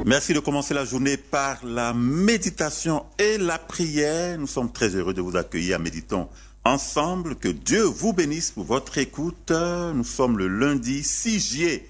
Merci de commencer la journée par la méditation et la prière. Nous sommes très heureux de vous accueillir à Méditons ensemble. Que Dieu vous bénisse pour votre écoute. Nous sommes le lundi 6 juillet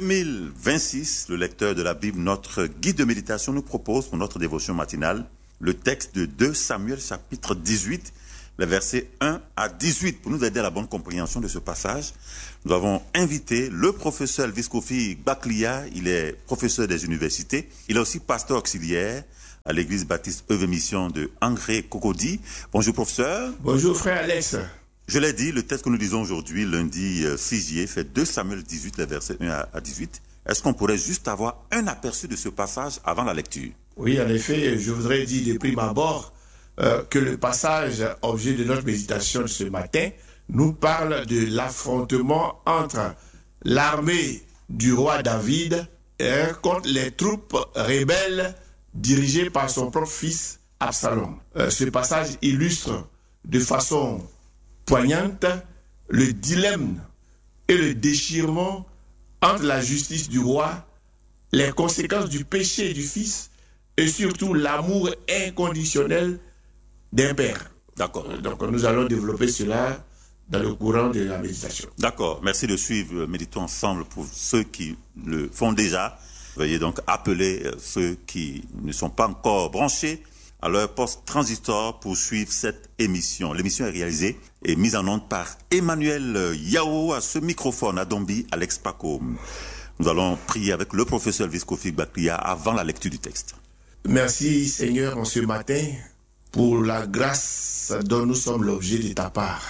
2026. Le lecteur de la Bible, notre guide de méditation, nous propose pour notre dévotion matinale le texte de 2 Samuel chapitre 18, les versets 1 à 18. Pour nous aider à la bonne compréhension de ce passage, nous avons invité le professeur Elvis Kofi Baklia. Il est professeur des universités. Il est aussi pasteur auxiliaire à l'église baptiste Œuvre Mission de Angré Cocody. Bonjour professeur. Bonjour frère Alex. Je l'ai dit, le texte que nous lisons aujourd'hui, lundi 6 juillet, fait 2 Samuel 18, les versets 1 à 18. Est-ce qu'on pourrait juste avoir un aperçu de ce passage avant la lecture? Oui, en effet, je voudrais dire de prime abord que le passage objet de notre méditation de ce matin nous parle de l'affrontement entre l'armée du roi David contre les troupes rebelles dirigées par son propre fils Absalom. Ce passage illustre de façon poignante le dilemme et le déchirement entre la justice du roi, les conséquences du péché du fils et surtout l'amour inconditionnel d'un père. D'accord. Donc nous allons développer cela dans le courant de la méditation. D'accord. Merci de suivre Méditons ensemble pour ceux qui le font déjà. Veuillez donc appeler ceux qui ne sont pas encore branchés à leur poste transistor pour suivre cette émission. L'émission est réalisée et mise en onde par Emmanuel Yao à ce microphone à Dombi, Alex Paco. Nous allons prier avec le professeur Elvis Kofi Baklia avant la lecture du texte. Merci Seigneur en ce matin pour la grâce dont nous sommes l'objet de ta part.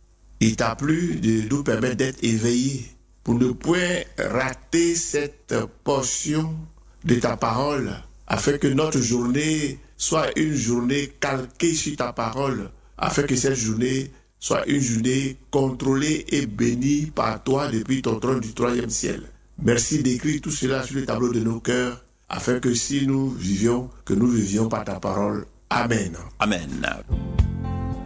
Il t'a plu de nous permettre d'être éveillés pour ne point rater cette portion de ta parole afin que notre journée soit une journée calquée sur ta parole, afin que cette journée soit une journée contrôlée et bénie par toi depuis ton trône du 3e ciel. Merci d'écrire tout cela sur le tableau de nos cœurs, afin que si nous vivions, que nous vivions par ta parole. Amen. Amen.